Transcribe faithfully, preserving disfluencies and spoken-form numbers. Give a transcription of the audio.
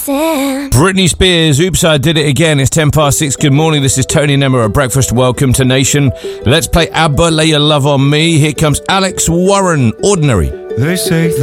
dancing. Britney Spears, Oops, I Did It Again. It's ten past six. Good morning. This is Tony and Emma at breakfast. Welcome to Nation. Let's play ABBA, Lay Your Love on Me. Here comes Alex Warren, Ordinary. They say